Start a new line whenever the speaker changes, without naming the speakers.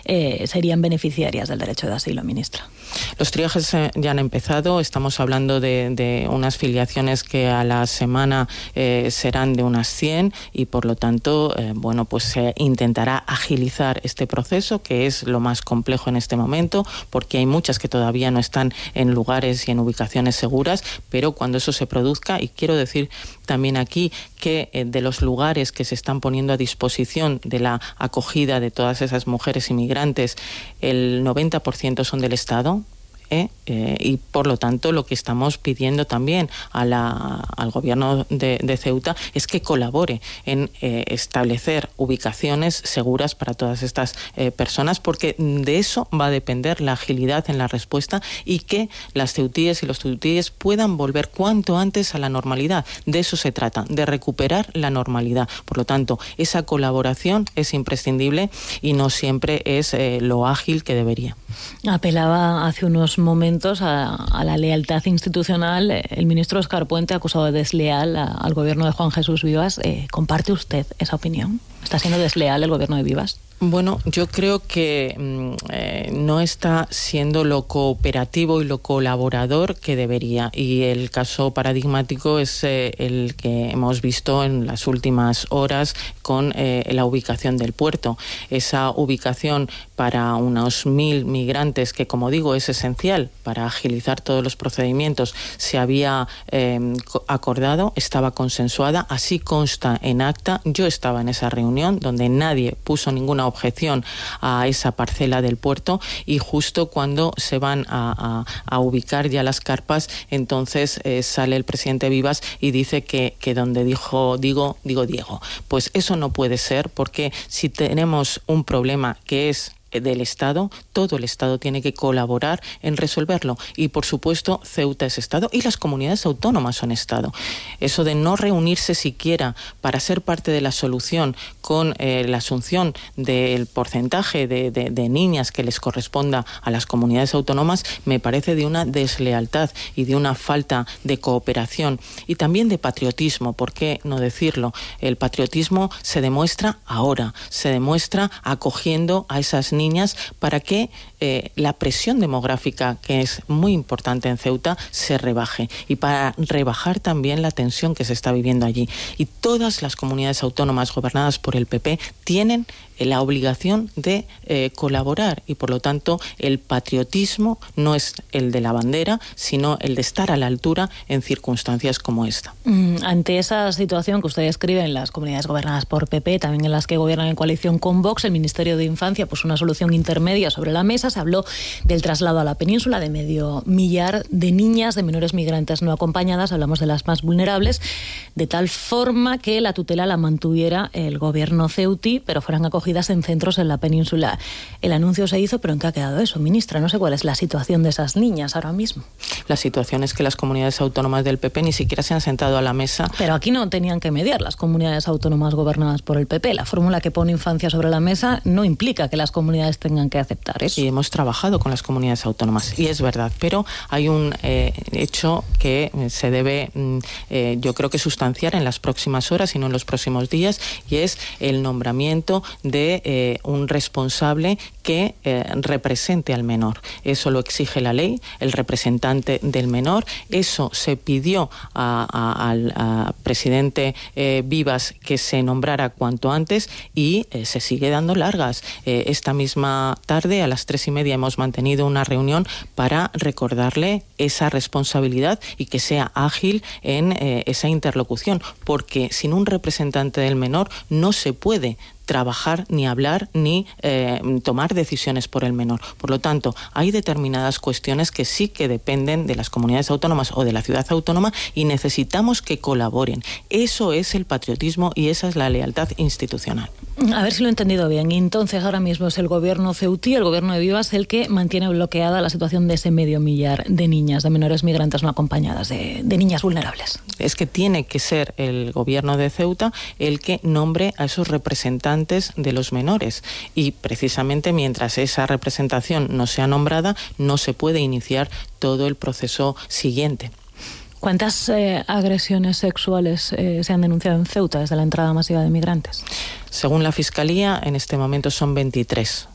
serían beneficiarias del derecho de asilo, ministra.
Los triajes ya han empezado. Estamos hablando de unas filiaciones que a la semana serán de unas 100 y por lo tanto, pues se intentará agilizar este proceso, que es lo más complejo en este momento, porque hay muchas que todavía no están en lugares y en ubicaciones seguras, pero cuando eso se produzca, y quiero decir también aquí que de los lugares que se están poniendo a disposición de la acogida de todas esas mujeres inmigrantes, el 90% son del Estado. Y por lo tanto lo que estamos pidiendo también al gobierno de Ceuta es que colabore en establecer ubicaciones seguras para todas estas personas, porque de eso va a depender la agilidad en la respuesta y que las ceutíes y los ceutíes puedan volver cuanto antes a la normalidad. De eso se trata, de recuperar la normalidad. Por lo tanto, esa colaboración es imprescindible y no siempre es lo ágil que debería.
Apelaba hace unos momentos a la lealtad institucional. El ministro Óscar Puente ha acusado de desleal al gobierno de Juan Jesús Vivas. ¿Comparte usted esa opinión? ¿Está siendo desleal el gobierno de Vivas?
Bueno, yo creo que no está siendo lo cooperativo y lo colaborador que debería. Y el caso paradigmático es el que hemos visto en las últimas horas con la ubicación del puerto. Esa ubicación para unos 1.000 migrantes, que como digo es esencial para agilizar todos los procedimientos, se había acordado, estaba consensuada, así consta en acta. Yo estaba en esa reunión donde nadie puso ninguna objeción a esa parcela del puerto, y justo cuando se van a ubicar ya las carpas, entonces sale el presidente Vivas y dice que donde digo Diego. Pues eso no puede ser, porque si tenemos un problema que es del Estado, todo el Estado tiene que colaborar en resolverlo, y por supuesto Ceuta es Estado y las comunidades autónomas son Estado. Eso de no reunirse siquiera para ser parte de la solución con la asunción del porcentaje de niñas que les corresponda a las comunidades autónomas me parece de una deslealtad y de una falta de cooperación y también de patriotismo. ¿Por qué no decirlo? El patriotismo se demuestra ahora, se demuestra acogiendo a esas niñas para que la presión demográfica, que es muy importante en Ceuta, se rebaje, y para rebajar también la tensión que se está viviendo allí. Y todas las comunidades autónomas gobernadas por el PP tienen la obligación de colaborar, y por lo tanto el patriotismo no es el de la bandera, sino el de estar a la altura en circunstancias como esta.
Ante esa situación que usted describe en las comunidades gobernadas por PP, también en las que gobiernan en coalición con Vox, el Ministerio de Infancia puso una solución intermedia sobre la mesa. Se habló del traslado a la península de 500.000 de niñas, de menores migrantes no acompañadas, hablamos de las más vulnerables, de tal forma que la tutela la mantuviera el gobierno ceutí, pero fueran acogidas en centros en la península. El anuncio se hizo, pero ¿en qué ha quedado eso, ministra? No sé cuál es la situación de esas niñas ahora mismo.
La situación es que las comunidades autónomas del PP ni siquiera se han sentado a la mesa.
Pero aquí no tenían que mediar las comunidades autónomas gobernadas por el PP. La fórmula que pone Infancia sobre la mesa no implica que las comunidades tengan que aceptar eso.
Y hemos trabajado con las comunidades autónomas, y es verdad, pero hay un hecho que se debe, yo creo que sustanciar en las próximas horas y no en los próximos días, y es el nombramiento de un responsable que represente al menor. Eso lo exige la ley, el representante del menor. Eso se pidió al presidente Vivas que se nombrara cuanto antes, y se sigue dando largas. Esta misma tarde a las 3:30 hemos mantenido una reunión para recordarle esa responsabilidad y que sea ágil en esa interlocución, porque sin un representante del menor no se puede trabajar, ni hablar, ni tomar decisiones por el menor. Por lo tanto, hay determinadas cuestiones que sí que dependen de las comunidades autónomas o de la ciudad autónoma, y necesitamos que colaboren. Eso es el patriotismo y esa es la lealtad institucional.
A ver si lo he entendido bien. Entonces, ahora mismo es el gobierno ceutí, el gobierno de Vivas, el que mantiene bloqueada la situación de ese 500.000 de niñas, de menores migrantes no acompañadas, de niñas vulnerables.
Es que tiene que ser el gobierno de Ceuta el que nombre a esos representantes de los menores, y precisamente mientras esa representación no sea nombrada, no se puede iniciar todo el proceso siguiente.
¿Cuántas agresiones sexuales se han denunciado en Ceuta desde la entrada masiva de migrantes?
Según la Fiscalía, en este momento son 23